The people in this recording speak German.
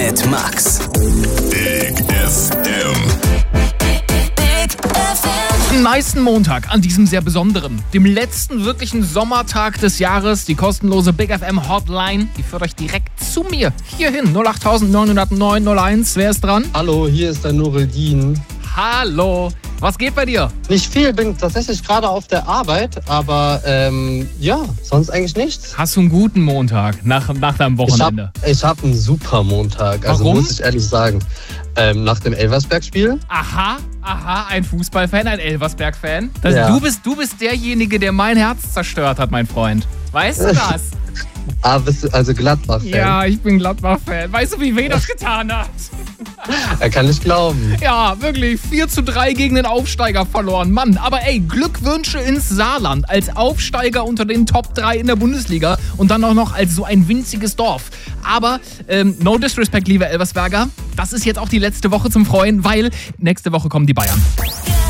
mit Max. Big FM. Am meisten Montag an diesem sehr besonderen, dem letzten wirklichen Sommertag des Jahres, die kostenlose Big FM Hotline, die führt euch direkt zu mir hierhin. 08909 01. Wer ist dran? Hallo, hier ist der Nureddin. Hallo. Was geht bei dir? Nicht viel, bin tatsächlich gerade auf der Arbeit, aber sonst eigentlich nichts. Hast du einen guten Montag nach deinem Wochenende? Ich hab einen super Montag, also Warum? muss ich ehrlich sagen. Nach dem Elversberg-Spiel. Aha, ein Fußballfan, ein Elversberg-Fan. Ja. Du bist derjenige, der mein Herz zerstört hat, mein Freund. Weißt du das? Bist du also Gladbach-Fan? Ja, ich bin Gladbach-Fan. Weißt du, wie weh das getan hat? Kann ich glauben. Ja, wirklich. 4:3 gegen den Aufsteiger verloren. Mann, aber ey, Glückwünsche ins Saarland. Als Aufsteiger unter den Top 3 in der Bundesliga und dann auch noch als so ein winziges Dorf. Aber no disrespect, lieber Elversberger. Das ist jetzt auch die letzte Woche zum Freuen, weil nächste Woche kommen die Bayern.